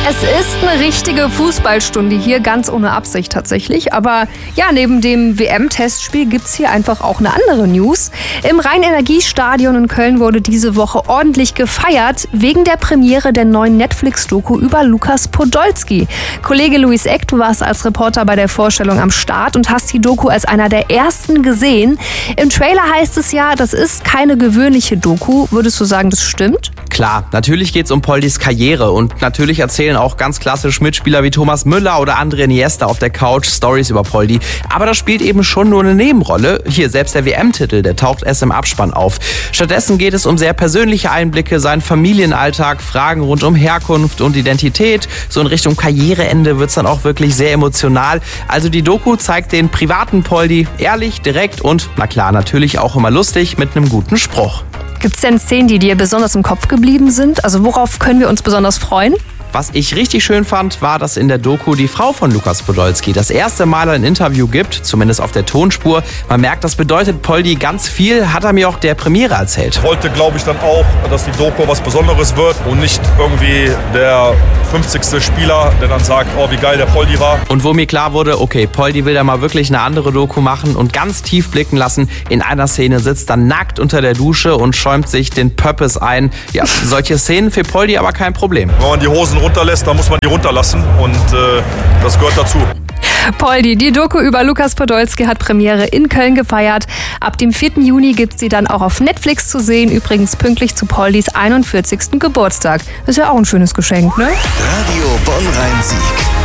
Es ist eine richtige Fußballstunde hier, ganz ohne Absicht tatsächlich. Aber ja, neben dem WM-Testspiel gibt's hier einfach auch eine andere News. Im Rhein-Energie-Stadion in Köln wurde diese Woche ordentlich gefeiert, wegen der Premiere der neuen Netflix-Doku über Lukas Podolski. Kollege Luis Eck, du warst als Reporter bei der Vorstellung am Start und hast die Doku als einer der ersten gesehen. Im Trailer heißt es ja, das ist keine gewöhnliche Doku. Würdest du sagen, das stimmt? Klar, natürlich geht's um Poldis Karriere und natürlich erzählen auch ganz klassisch Mitspieler wie Thomas Müller oder André Iniesta auf der Couch Stories über Poldi. Aber das spielt eben schon nur eine Nebenrolle. Hier, selbst der WM-Titel, der taucht erst im Abspann auf. Stattdessen geht es um sehr persönliche Einblicke, seinen Familienalltag, Fragen rund um Herkunft und Identität. So in Richtung Karriereende wird's dann auch wirklich sehr emotional. Also die Doku zeigt den privaten Poldi ehrlich, direkt und, na klar, natürlich auch immer lustig mit einem guten Spruch. Gibt's denn Szenen, die dir besonders im Kopf geblieben sind? Also worauf können wir uns besonders freuen? Was ich richtig schön fand, war, dass in der Doku die Frau von Lukas Podolski das erste Mal ein Interview gibt, zumindest auf der Tonspur. Man merkt, das bedeutet Poldi ganz viel, hat er mir auch der Premiere erzählt. Ich wollte, glaube ich, dann auch, dass die Doku was Besonderes wird und nicht irgendwie der 50. Spieler, der dann sagt, oh, wie geil der Poldi war. Und wo mir klar wurde, okay, Poldi will da mal wirklich eine andere Doku machen und ganz tief blicken lassen. In einer Szene sitzt er nackt unter der Dusche und schäumt sich den Pöppes ein. Ja, solche Szenen für Poldi aber kein Problem. Wenn man die Hosen runterlässt, dann muss man die runterlassen und das gehört dazu. Poldi, die Doku über Lukas Podolski hat Premiere in Köln gefeiert. Ab dem 4. Juni gibt's sie dann auch auf Netflix zu sehen, übrigens pünktlich zu Poldis 41. Geburtstag. Ist ja auch ein schönes Geschenk, ne? Radio Bonn-Rhein-Sieg.